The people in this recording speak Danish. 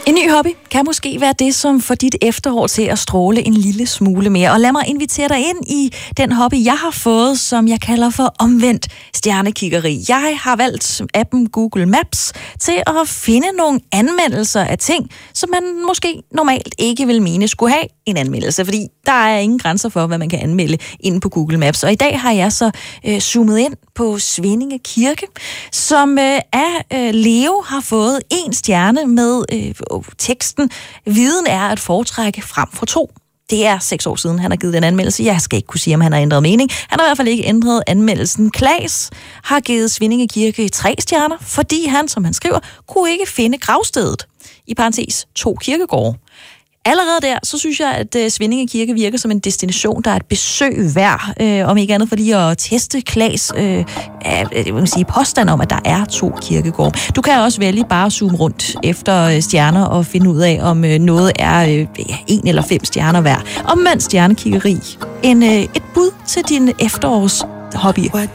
En ny hobby kan måske være det, som får dit efterår til at stråle en lille smule mere. Og lad mig invitere dig ind i den hobby, jeg har fået, som jeg kalder for omvendt stjernekiggeri. Jeg har valgt appen Google Maps til at finde nogle anmeldelser af ting, som man måske normalt ikke vil mene skulle have en anmeldelse, fordi der er ingen grænser for, hvad man kan anmelde inde på Google Maps. Og i dag har jeg så zoomet ind på Svinninge Kirke, som af Leo har fået 1 stjerne med teksten "Viden er at foretrække frem for tro". Det er 6 år siden, han har givet den anmeldelse. Jeg skal ikke kunne sige, om han har ændret mening. Han har i hvert fald ikke ændret anmeldelsen. Klaas har givet Svinninge Kirke 3 stjerner, fordi han, som han skriver, kunne ikke finde gravstedet. I parentes 2 kirkegårde. Allerede der, så synes jeg, at Svinninge Kirke virker som en destination, der er et besøg værd. Om ikke andet for lige at teste Klaas påstand om, at der er 2 kirkegårde. Du kan også vælge bare at zoome rundt efter stjerner og finde ud af, om noget er 1 eller 5 stjerner værd. Omvendt stjernekiggeri. Et bud til din efterårshobby.